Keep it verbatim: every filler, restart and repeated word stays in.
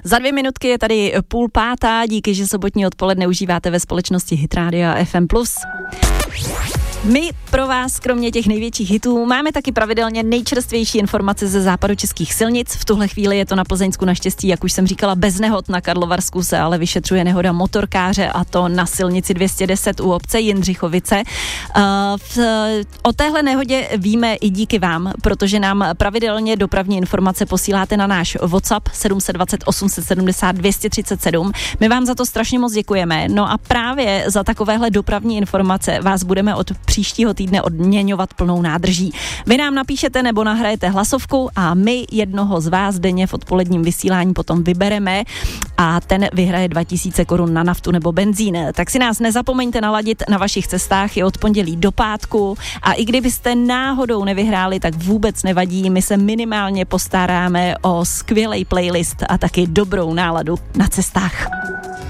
Za dvě minutky je tady půl pátá, díky, že sobotní odpoledne užíváte ve společnosti Hit Rádia F M plus. My pro vás, kromě těch největších hitů, máme taky pravidelně nejčerstvější informace ze západočeských silnic. V tuhle chvíli je to na Plzeňsku naštěstí, jak už jsem říkala, bez nehod. Na Karlovarsku se ale vyšetřuje nehoda motorkáře, a to na silnici dvě stě deset u obce Jindřichovice. Uh, v, o téhle nehodě víme i díky vám, protože nám pravidelně dopravní informace posíláte na náš WhatsApp sedm set dvacet osm set sedmdesát dvě stě třicet sedm. My vám za to strašně moc děkujeme. No a právě za takovéhle dopravní informace vás budeme od příštího týdne odměňovat plnou nádrží. Vy nám napíšete nebo nahrajete hlasovku a my jednoho z vás denně v odpoledním vysílání potom vybereme a ten vyhraje dva tisíce korun na naftu nebo benzín. Tak si nás nezapomeňte naladit na vašich cestách, je od pondělí do pátku, a i kdybyste náhodou nevyhráli, tak vůbec nevadí, my se minimálně postaráme o skvělej playlist a taky dobrou náladu na cestách.